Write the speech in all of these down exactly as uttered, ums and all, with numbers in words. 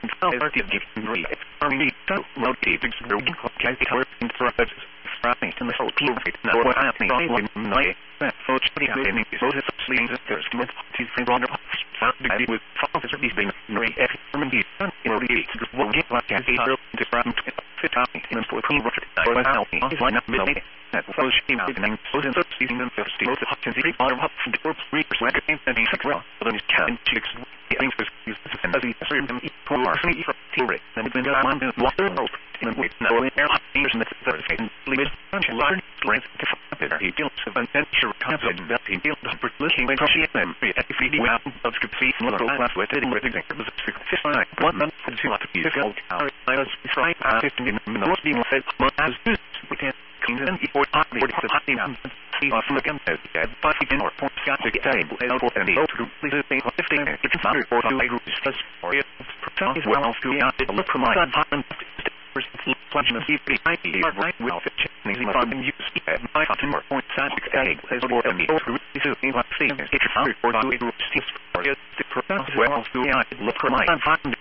Army, so motivated to the work in progress. Starting in the whole team, now what I think I would know that so chilling is also sleeping the first with his friend on the found the idea with father's being very effortfully done in order to will get like a hero to run fit out in the fourteen rocket or out on his line up middle. That was she out and so in the season and first most of the three bottom up from the four three percent and he said well but then his can chicks things was used and as he served him for me for theory and then got one water rope in the now in air things in the third and leave bunch of large strength to find he deals with an adventure concept that he deals with looking when she them if he well of the sea from the class with it with examples of six nine one month for two to be difficult I was trying to fifteen minutes being said as this we can clean and before hot the hot down see off from the gun at five in or point got to get table and for and go to please think fifteen it's not for two just for it as well as to look from my hot and Plunging the deep I P are right well fitting from use at my cotton or point side egg as for the meat fruit is in what thing is it's found for two groups for it to pronounce well to I look for my hot and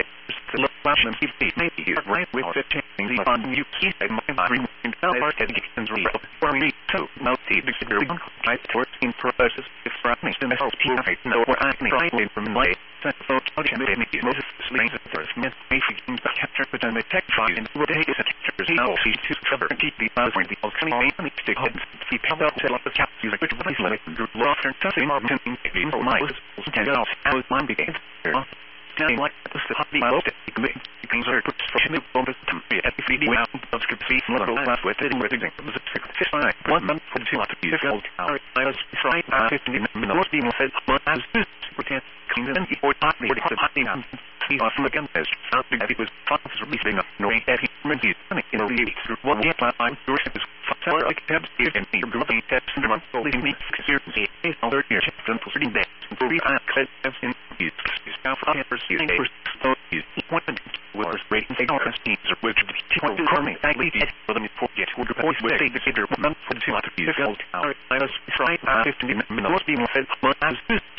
to look flash and keep the maybe you're right with fitting the on you keep my body in our education's real for me so no see the figure one type towards in process if frightening to the whole team right no or I can right from my so how can they make most slings at first meant basically capture but then the tech in the day is a captures now see to cover and keep the buzzer the coming and stick heads see picked up to the cap use which was like your lost and something more than in my was ten dollars I was one began now like this the hot miles you can sort of for new bonus to be at the three well of script see little class with it with examples of six one month for two to be difficult I was trying to fifteen minutes being said as this pretend clean and before hot the hot down he was from the gun as found that it was fast releasing up knowing that he meant he's in a really what get I'm sure it was fast like have and the grouping tests in the month leading me consistency is all their children for sitting there and for we I could have seen his staff for receiving so he's wanted with this rating they are teams or which to coming I lead for them to get to the voice with the figure one for two to be filled I was trying fifteen minutes being said as this